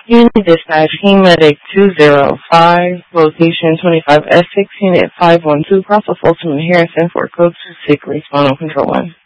Unit Dispatch, King Medic 205, location 25S6, Unit 512, Cross of Folsom and Harrison for code 26, respond on control 1.